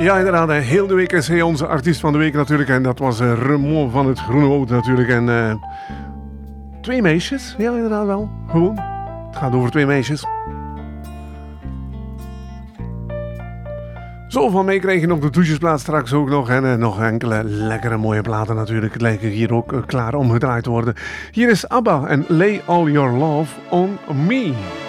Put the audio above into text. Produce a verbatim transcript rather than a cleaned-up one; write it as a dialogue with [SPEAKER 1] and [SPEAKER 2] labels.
[SPEAKER 1] Ja, inderdaad. Heel de week is hij onze artiest van de week natuurlijk. En dat was uh, Ramon van het Groene Woud natuurlijk. En uh, twee meisjes. Ja, inderdaad wel. Gewoon. Het gaat over twee meisjes. Zo, van mij krijg je nog de douchesplaat straks ook nog. En uh, nog enkele lekkere mooie platen natuurlijk. Lijken hier ook uh, klaar om gedraaid te worden. Hier is ABBA en Lay All Your Love On Me.